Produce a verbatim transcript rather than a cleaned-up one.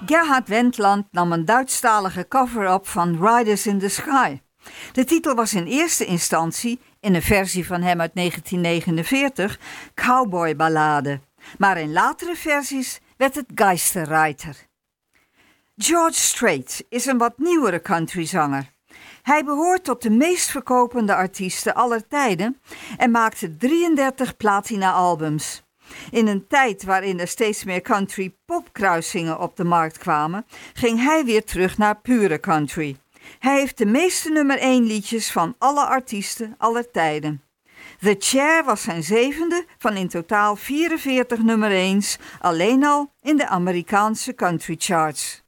Gerhard Wendland nam een Duitsstalige cover-up van Riders in the Sky. De titel was in eerste instantie, in een versie van hem uit negentien negenenveertig, Cowboyballade. Maar in latere versies werd het Geisterreiter. George Strait is een wat nieuwere countryzanger. Hij behoort tot de meest verkopende artiesten aller tijden en maakte drieëndertig platina-albums. In een tijd waarin er steeds meer country-popkruisingen op de markt kwamen, ging hij weer terug naar pure country. Hij heeft de meeste nummer één liedjes van alle artiesten aller tijden. The Chair was zijn zevende van in totaal vierenveertig nummer ééns, alleen al in de Amerikaanse country charts.